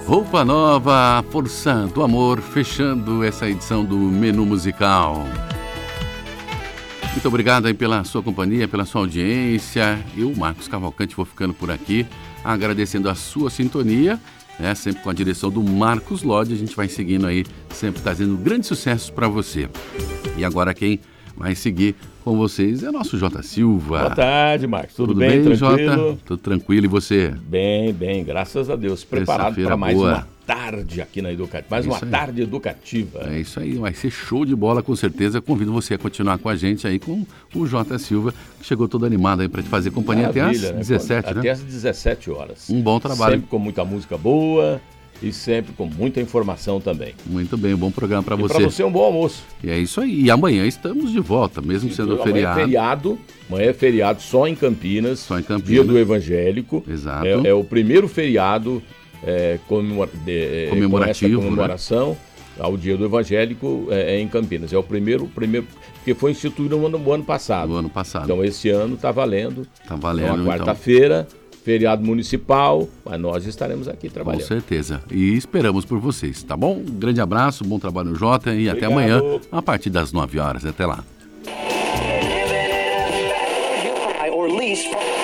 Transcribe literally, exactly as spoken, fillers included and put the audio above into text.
Roupa Nova, Força do Amor, fechando essa edição do Menu Musical. Muito obrigado aí pela sua companhia, pela sua audiência. Eu, Marcos Cavalcante, vou ficando por aqui, agradecendo a sua sintonia, né? Sempre com a direção do Marcos Lodi. A gente vai seguindo aí, sempre trazendo grandes sucessos para você. E agora quem vai seguir com vocês é o nosso Jota Silva. Boa tarde, Marcos. Tudo, Tudo bem, bem, tranquilo? Jota? Tudo tranquilo, e você? Bem, bem, graças a Deus. Preparado para mais boa. uma tarde aqui na Educativa. Mais É uma isso aí. tarde educativa. É isso aí, vai ser show de bola, com certeza. Convido você a continuar com a gente aí, com o Jota Silva, que chegou todo animado aí para te fazer companhia até às Maravilha, né? dezessete, Até né? às dezessete horas. Um bom trabalho. Sempre com muita música boa e sempre com muita informação também. Muito bem, um bom programa para E você. para você um bom almoço. E é isso aí. E amanhã estamos de volta, mesmo sendo Amanhã feriado. é feriado. Amanhã é feriado só em Campinas. Só em Campinas. Dia do Evangélico. Exato. É, é o primeiro feriado é, comemora- de- é, Comemorativo, com essa comemoração ao Dia do Evangélico é, é em Campinas. É o primeiro, primeiro porque foi instituído no ano, no ano passado. Do ano passado. Então esse ano está valendo. Tá valendo, Então, a então. quarta-feira, feriado municipal, mas nós estaremos aqui Com trabalhando. certeza. E esperamos por vocês, tá bom? Um grande abraço, bom trabalho no Jota e até Obrigado. amanhã, a partir das nove horas. Até lá. or lease